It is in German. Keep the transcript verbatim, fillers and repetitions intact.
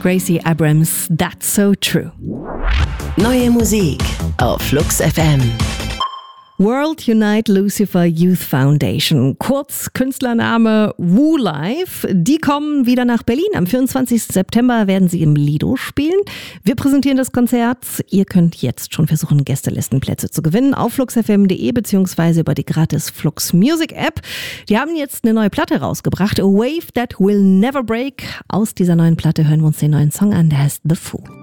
Gracie Abrams, That's So True. Neue Musik auf Flux F M. World Unite Lucifer Youth Foundation, kurz Künstlername Woo Life. Die kommen wieder nach Berlin. Am vierundzwanzigsten September werden sie im Lido spielen. Wir präsentieren das Konzert. Ihr könnt jetzt schon versuchen, Gästelistenplätze zu gewinnen auf flux f m punkt d e beziehungsweise über die gratis Flux Music App. Die haben jetzt eine neue Platte rausgebracht, A Wave That Will Never Break. Aus dieser neuen Platte hören wir uns den neuen Song an, der heißt The Fool.